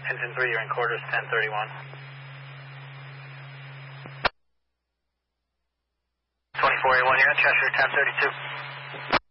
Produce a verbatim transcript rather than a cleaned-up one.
Engine three, you're in quarters, ten thirty-one. twenty-four A one, you're at Cheshire, ten thirty-two.